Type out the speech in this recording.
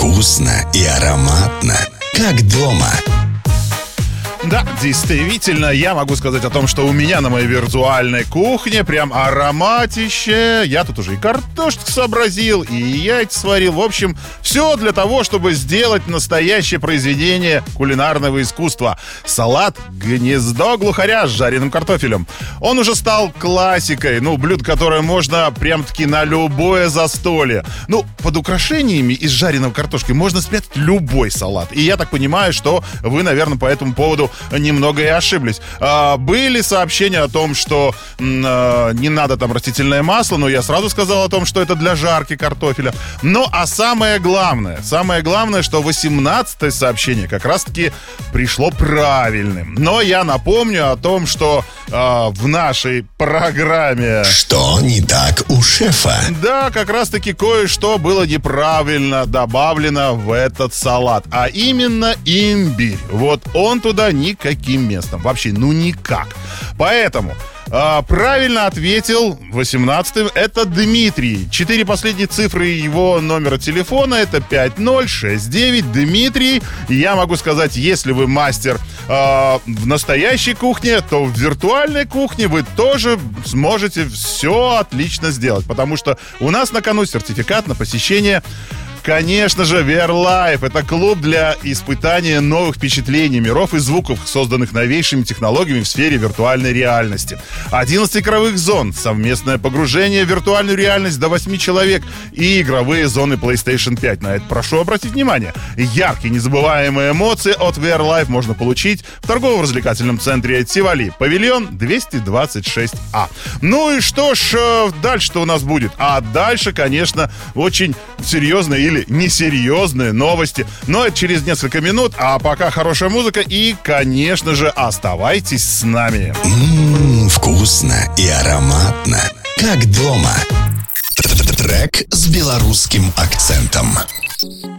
Вкусно и ароматно, как дома. Да, действительно, я могу сказать о том, что у меня на моей виртуальной кухне прям ароматище. Я тут уже и картошку сообразил, и яйца сварил. В общем, все для того, чтобы сделать настоящее произведение кулинарного искусства. Салат «Гнездо глухаря» с жареным картофелем. Он уже стал классикой, блюдо, которое можно прям-таки на любое застолье. Под украшениями из жареной картошки можно спрятать любой салат. И я так понимаю, что вы, наверное, по этому поводу немного и ошиблись. Были сообщения о том, что не надо там растительное масло, но я сразу сказал о том, что это для жарки картофеля. А самое главное, что 18-е сообщение как раз-таки пришло правильным. Но я напомню о том, что в нашей программе... Что не так у шефа? Да, как раз-таки кое-что было неправильно добавлено в этот салат. А именно имбирь. Вот он туда никаким местом. Вообще, никак. Поэтому... правильно ответил 18-м. Это Дмитрий. 4 последние цифры его номера телефона. Это 5069. Дмитрий. Я могу сказать, если вы мастер в настоящей кухне, то в виртуальной кухне вы тоже сможете все отлично сделать. Потому что у нас на кону сертификат на посещение, конечно же, VR Live. Это клуб для испытания новых впечатлений, миров и звуков, созданных новейшими технологиями в сфере виртуальной реальности. 11 игровых зон, совместное погружение в виртуальную реальность до 8 человек и игровые зоны PlayStation 5. На это прошу обратить внимание. Яркие, незабываемые эмоции от VR Live можно получить в торгово-развлекательном центре Тивали, павильон 226А. И что ж, дальше-то у нас будет? А дальше, конечно, очень серьезные или несерьезные новости. Но это через несколько минут. А пока хорошая музыка и, конечно же, оставайтесь с нами. Вкусно и ароматно, как дома. Трек с белорусским акцентом.